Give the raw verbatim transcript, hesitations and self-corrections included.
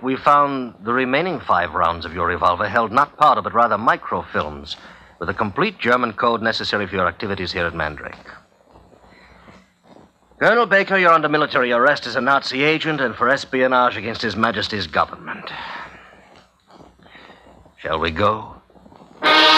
we found the remaining five rounds of your revolver held not powder, but rather microfilms, with a complete German code necessary for your activities here at Mandrake. Colonel Baker, you're under military arrest as a Nazi agent and for espionage against His Majesty's government. Shall we go?